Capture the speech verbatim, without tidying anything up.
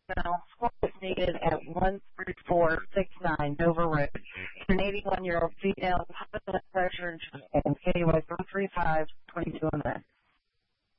Now, support is needed at one three four six nine Dover Road. An eighty-one-year-old female with high blood pressure and K Y four three five, twenty-two oh nine.